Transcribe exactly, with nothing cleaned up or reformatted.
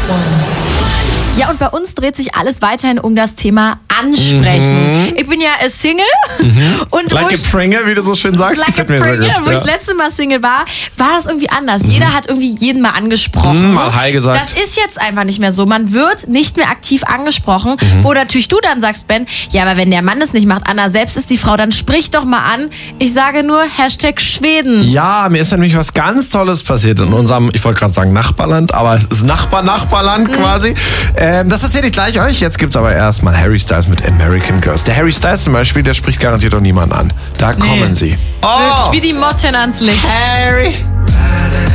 Ja, und bei uns dreht sich alles weiterhin um das Thema Ansprechen. Mhm. Ich bin ja äh, Single. Mhm. Und like a Pringle, wie du so schön sagst. Like Gefällt a mir sehr Pringle. gut. Wo Ja. ich das letzte Mal Single war, war das irgendwie anders. Mhm. Jeder hat irgendwie jeden mal angesprochen. Mhm, mal Hi gesagt. Das ist jetzt einfach nicht mehr so. Man wird nicht mehr aktiv angesprochen. Mhm. Wo natürlich du dann sagst, Ben, ja, aber wenn der Mann es nicht macht, Anna selbst ist die Frau, dann sprich doch mal an. Ich sage nur Hashtag Schweden. Ja, mir ist nämlich was ganz Tolles passiert in unserem, ich wollte gerade sagen Nachbarland, aber es ist Nachbar-Nachbarland mhm. quasi. Ähm, das erzähle ich gleich euch. Jetzt gibt's aber erstmal Harry Styles mit American Girls. Der Harry Styles zum Beispiel, der spricht garantiert auch niemand an. Da Nee. kommen sie. Oh. Wirklich wie die Motten ans Licht. Harry.